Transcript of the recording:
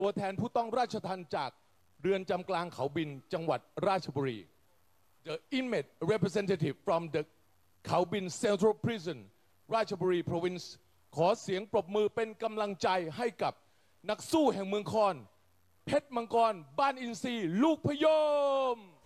ตัวแทนผู้ต้องราชทัณฑ์จากเรือนจำกลางเขาบินจังหวัดราชบุรี The inmate representative from the เขาบิน Central Prison ราชบุรี Province ขอเสียงปรบมือเป็นกำลังใจให้กับนักสู้แห่งเมืองคอนเพชรมังกรบ้านอินทรีย์ลูกพยม